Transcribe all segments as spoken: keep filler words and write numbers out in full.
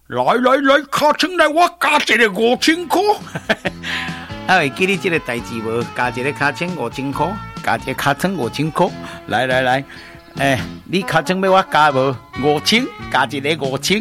来来来，卡称来，我加一个五千块。 啊，会记你这个代志无？加一个卡称五千块，加一个卡称五千块。来来来，诶、欸，你卡称要我加无？五千，加一个五千。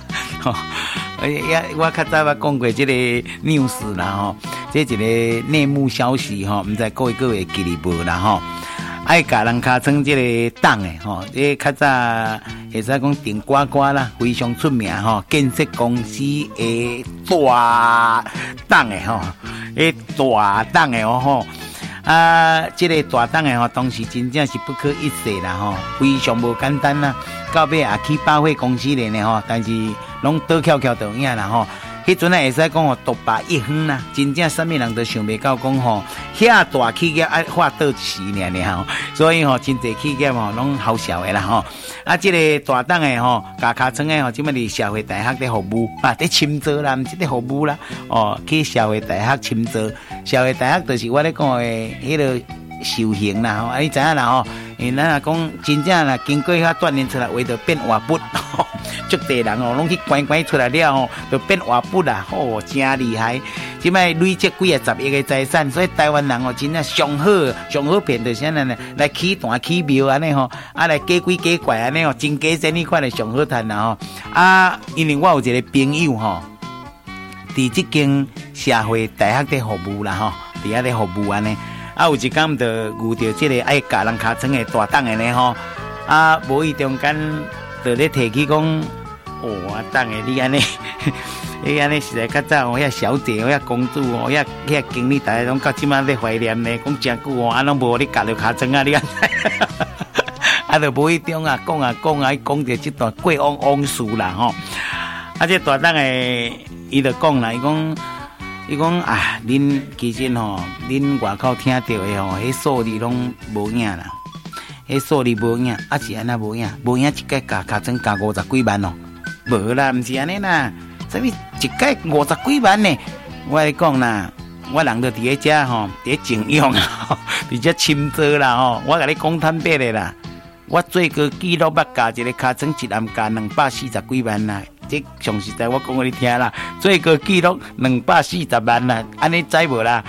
也我较早捌讲过这个 news 啦吼，这一个内幕消息吼，唔知各位各位记哩无啦吼。爱甲人卡称这个党诶吼，这较早会使讲顶呱呱啦，非常出名吼，建设公司诶大党诶吼，诶大党诶吼。啊，这个大党诶吼，当时真正是不可一世啦吼，非常无简单啦。到尾也去百货公司咧吼，但是拢倒翘翘倒影啦吼。迄阵啊会使讲吼，独霸一方啦，真正啥物人都想袂到讲吼，遐大企业爱发倒一时尔尔吼，所以吼真侪企业吼拢好笑诶啦吼。啊，这个大党诶吼，加卡层诶吼，即摆伫社会大学咧服务啊，伫深造啦，毋是咧服务啦，哦，去社会大学深造，社会大学就是我咧讲诶迄个修行啦吼，啊你知影啦吼，因咱若讲真正啦，经过遐锻炼出来，为着变画笔。足多人哦，拢去关关出来了吼，就变画笔啦，哦，真厉害！即摆累积几啊十亿个财产，所以台湾人哦，真正上好上好骗，就是安尼来起坛起庙安尼吼，啊来假鬼假怪安尼吼，真假真呢款的上好赚啦吼。啊，因为我有一个朋友吼，伫即间社会大学的服务啦吼，伫遐咧服务安尼，啊有一天就遇到即个爱教人尻川的大党的呢吼，啊无伊中间。就咧提起讲，哦，党诶，你安尼，你安尼实在较早哦，遐小姐，遐公主哦，遐遐经理，大家拢到即马咧怀念咧，讲真久哦，啊，拢无咧夹着骹床啊，你安尼，啊，就无迄种啊，讲啊讲啊，讲着即段过往往事啦吼。啊，这大党诶，伊就讲啦，伊讲，伊讲啊，恁其实吼，恁外口听到诶吼，迄数字拢无影啦。迄数字无影，啊是安那无影，无影一届加卡层加五十几万哦，无啦，毋是安尼啦，啥物一届五十几万呢？我来讲啦，我人就伫咧遮吼，伫咧静养啊，伫遮深造啦吼，我甲你讲坦白的啦，我最高纪录捌加一个卡层一暗加两百四十几万啦，这上实在我讲互你听啦，最高纪录两百四十万啦，安尼知无啦？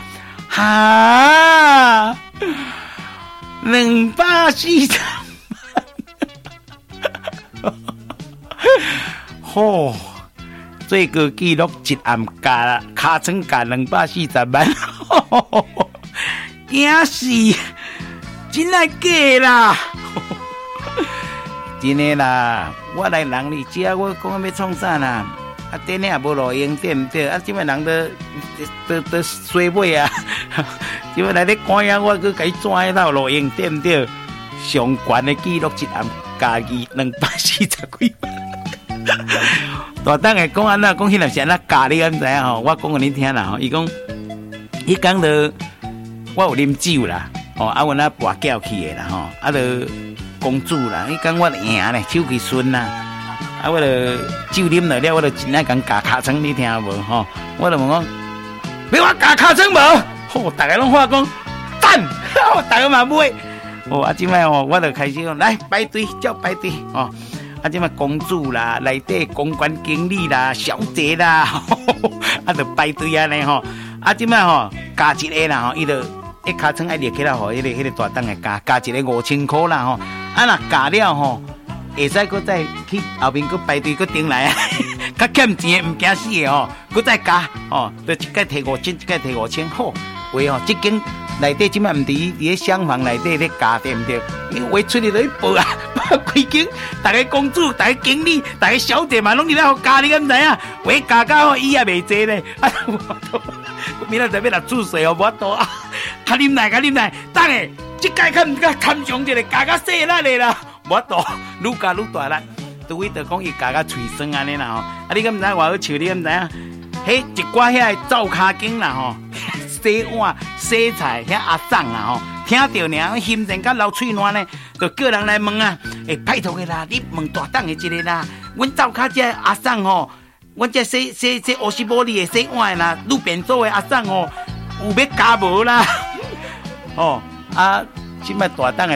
哈！两百四十万，吼、哦！最高纪录一暗加卡层加两百四十万，惊死！真来假啦！真的啦！我来人哩遮，我讲要创啥啦？啊，电影也无路用，对唔对？啊，即摆人都都都衰尾啊！即摆来咧看呀，我去甲伊转到路用，对唔对？上悬的纪录一暗加二两百四十几万。大党诶讲安那讲迄个是安那加你安知影吼？我讲互你听啦吼，伊讲，伊讲到我有啉酒啦，哦，啊，阮那跋筊去诶啦吼，啊，就公主啦，伊讲我赢咧，手气顺啦。啊！我著酒啉了了，我著真爱讲加卡层，你听无吼？我著问讲，要我加卡层无？吼！大家拢话讲赞，大家嘛买。哦，啊，即摆吼，我著开始讲来排队，叫排队哦。啊，即摆公主啦，内底公关经理啦，小姐啦，啊，著排队安尼吼。啊，即摆吼加一个啦吼，伊著一卡层爱列起来吼，迄个迄个大档诶加加一个五千箍啦吼。啊，若加了吼。会使搁再去后面搁排队搁顶来啊！较欠钱毋惊死的吼，搁再加哦，就一届摕五千，一届摕五千，好，话吼，即间内底即摆毋伫伫咧厢房内底咧加对毋对？你话出去就去报啊，报规间，逐个公主、逐个经理、逐个小姐嘛，拢伫咧互加，你敢知影？话加加吼，伊也袂济咧，啊，明仔载要来注水哦，无多啊，较啉来，较啉来，等下即届较毋较参详一个，加较细力咧啦。无多，愈加愈大力，除非就讲伊加甲喙酸安尼啦吼。啊，你敢毋知偌好笑？你敢毋知影？迄一寡遐灶骹间啦吼，洗碗洗菜遐阿送啦吼，听到呢，心情甲流喙烂呢，就叫人来问啊，诶，拜托个啦，你问大档的一个啦，阮灶骹这阿送吼，阮这洗洗洗乌丝玻璃的洗碗啦，路边做的阿送吼，有要加无啦？哦，啊，即摆大档的。